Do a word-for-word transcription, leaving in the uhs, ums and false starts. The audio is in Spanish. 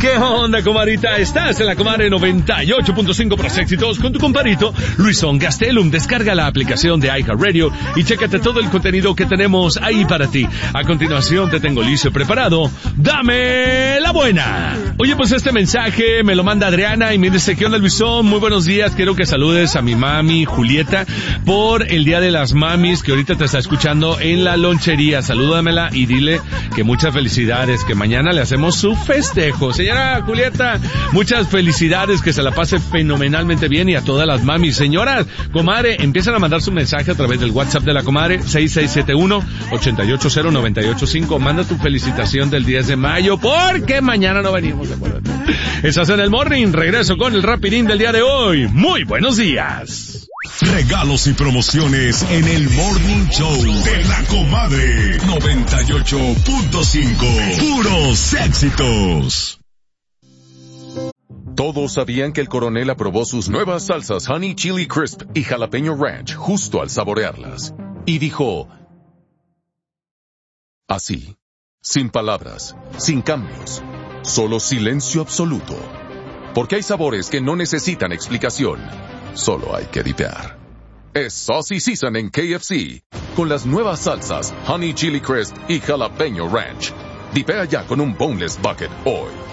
¿Qué onda, comadita? Estás en la Comadre noventa y ocho punto cinco Pros Éxitos con tu compadrito Luisón Gastelum. Descarga la aplicación de iHeartRadio y chécate todo el contenido que tenemos ahí para ti. A continuación te tengo listo y preparado. ¡Dame la buena! Oye, pues este mensaje me lo manda Adriana y me dice: ¿qué onda, Luisón? Muy buenos días. Quiero que saludes a mi mami Julieta por el Día de las Mamis, que ahorita te está escuchando en la lonchería. Salúdamela y dile que muchas felicidades, que mañana le hacemos su festejo. Señora Julieta, muchas felicidades, que se la pase fenomenalmente bien, y a todas las mamis. Señoras, comadre, empiezan a mandar su mensaje a través del WhatsApp de la comadre, seis seis siete uno, ocho ocho cero, nueve ocho cinco. Manda tu felicitación del diez de mayo, porque mañana no venimos, acuérdate. Estás en el Morning, regreso con el rapidín del día de hoy. Muy buenos días. Regalos y promociones en el Morning Show de la Comadre noventa y ocho punto cinco. Puros éxitos. Todos sabían que el coronel aprobó sus nuevas salsas Honey Chili Crisp y Jalapeño Ranch justo al saborearlas. Y dijo: así, sin palabras, sin cambios, solo silencio absoluto. Porque hay sabores que no necesitan explicación, solo hay que dipear. Es Saucy Season en K F C, con las nuevas salsas Honey Chili Crisp y Jalapeño Ranch. Dipea ya con un Boneless Bucket hoy.